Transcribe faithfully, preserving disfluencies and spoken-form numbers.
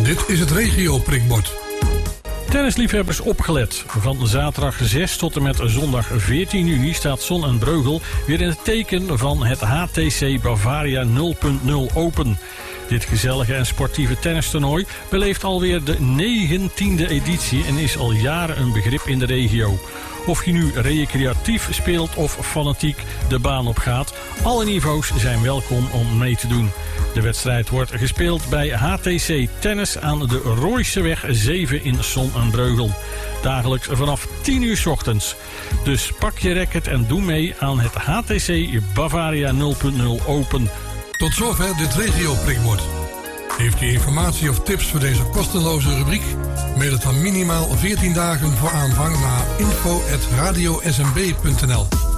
Dit is het regio prikbord. Tennisliefhebbers opgelet. Van zaterdag zes tot en met zondag veertien juni staat Zon en Breugel weer in het teken van het H T C Bavaria nul punt nul Open. Dit gezellige en sportieve tennistoernooi beleeft alweer de negentiende editie en is al jaren een begrip in de regio. Of je nu recreatief speelt of fanatiek de baan op gaat, alle niveaus zijn welkom om mee te doen. De wedstrijd wordt gespeeld bij H T C Tennis aan de Rooiseweg zeven in Zon en Breugel. Dagelijks vanaf tien uur 's ochtends. Dus pak je racket en doe mee aan het H T C Bavaria nul punt nul Open. Tot zover dit regio prikbord. Heeft u informatie of tips voor deze kosteloze rubriek? Mail het dan minimaal veertien dagen voor aanvang naar info at radio s m b punt n l.